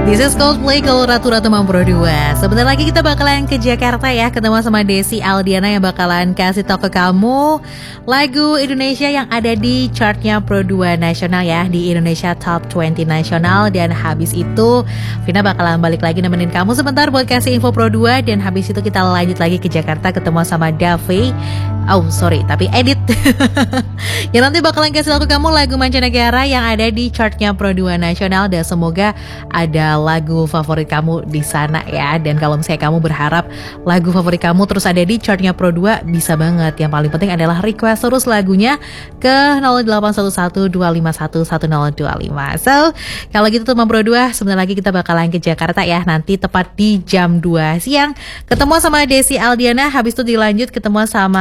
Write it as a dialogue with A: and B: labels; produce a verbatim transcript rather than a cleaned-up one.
A: This is Coldplay kalau Ratu-Ratu Mampro dua. Sebentar lagi kita bakalan ke Jakarta ya, ketemu sama Desi Aldiana yang bakalan kasih tau ke kamu lagu Indonesia yang ada di chartnya Pro dua nasional ya, di Indonesia Top dua puluh nasional. Dan habis itu Vina bakalan balik lagi nemenin kamu sebentar buat kasih info Pro dua. Dan habis itu kita lanjut lagi ke Jakarta ketemu sama Dave. Oh sorry, tapi edit yang nanti bakalan kasih lagu kamu lagu mancanegara yang ada di chartnya Pro dua nasional. Dan semoga ada lagu favorit kamu di sana ya. Dan kalau misalnya kamu berharap lagu favorit kamu terus ada di chartnya Pro dua, bisa banget. Yang paling penting adalah request terus lagunya ke nol delapan satu satu dua lima satu satu nol dua lima. So kalau gitu teman Pro dua, sebentar lagi kita bakalan ke Jakarta ya, nanti tepat di jam dua siang ketemu sama Desi Aldiana. Habis itu dilanjut ketemu sama